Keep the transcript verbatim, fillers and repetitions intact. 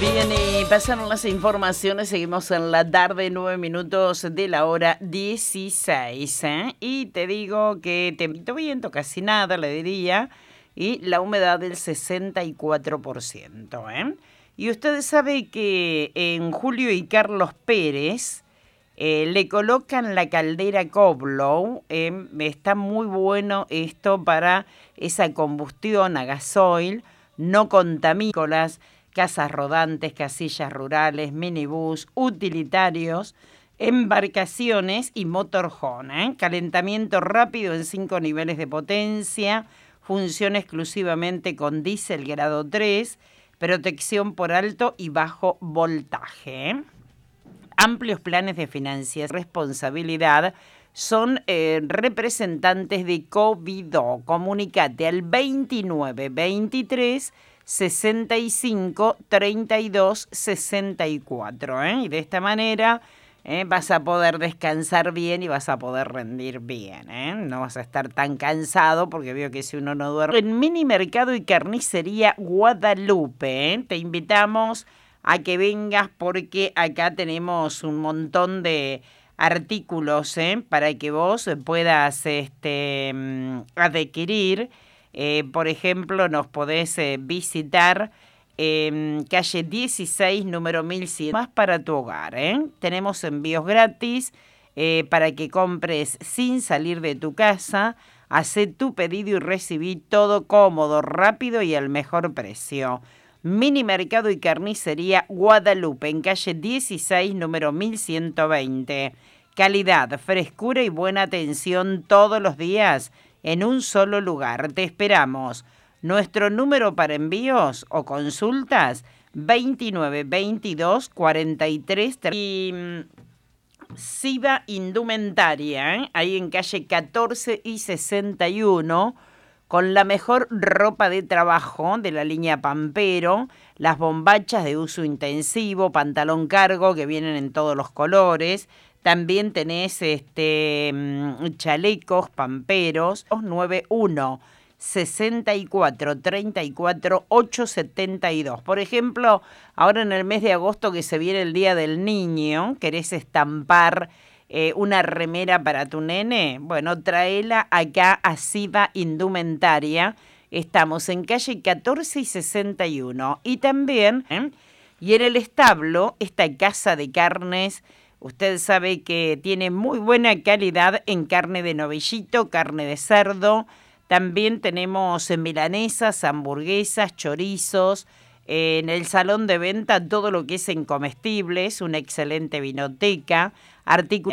Bien, y pasaron las informaciones, seguimos en la tarde, nueve minutos de la hora dieciséis, ¿eh? Y te digo que tempito viento, casi nada, le diría, y la humedad del sesenta y cuatro por ciento, ¿eh? Y ustedes saben que en Julio y Carlos Pérez eh, le colocan la caldera Koblow, eh, está muy bueno esto para esa combustión a gasoil, no contamícolas, casas rodantes, casillas rurales, minibús, utilitarios, embarcaciones y motorhome, ¿eh? Calentamiento rápido en cinco niveles de potencia, funciona exclusivamente con diésel grado tres, protección por alto y bajo voltaje, ¿eh? Amplios planes de financiación, responsabilidad, son eh, representantes de Covido. Comunicate al veintinueve veintitrés sesenta y cinco treinta y dos sesenta y cuatro, ¿eh? Y de esta manera eh, vas a poder descansar bien y vas a poder rendir bien, ¿eh? No vas a estar tan cansado porque veo que si uno no duerme. En Mini Mercado y Carnicería Guadalupe, ¿eh? Te invitamos a que vengas porque acá tenemos un montón de artículos, ¿eh? Para que vos puedas este, adquirir. Eh, por ejemplo, nos podés eh, visitar en eh, calle dieciséis, número mil cien, más para tu hogar, ¿eh? Tenemos envíos gratis eh, para que compres sin salir de tu casa. Hacé tu pedido y recibí todo cómodo, rápido y al mejor precio. Mini Mercado y Carnicería Guadalupe, en calle dieciséis, número mil ciento veinte. Calidad, frescura y buena atención todos los días en un solo lugar. Te esperamos. Nuestro número para envíos o consultas, veintinueve veintidós cuarenta y tres. Y Siva Indumentaria, ¿eh? Ahí en calle catorce y sesenta y uno, con la mejor ropa de trabajo de la línea Pampero, las bombachas de uso intensivo, pantalón cargo que vienen en todos los colores. También tenés este, chalecos pamperos, dos nueve uno sesenta y cuatro treinta y cuatro ochocientos setenta y dos. Por ejemplo, ahora en el mes de agosto que se viene el Día del Niño, querés estampar eh, una remera para tu nene, bueno, tráela acá a Siva Indumentaria. Estamos en calle catorce y sesenta y uno. Y también, ¿eh? y en el establo, esta casa de carnes, usted sabe que tiene muy buena calidad en carne de novillito, carne de cerdo. También tenemos milanesas, hamburguesas, chorizos. En el salón de venta todo lo que es en comestibles, una excelente vinoteca, artículos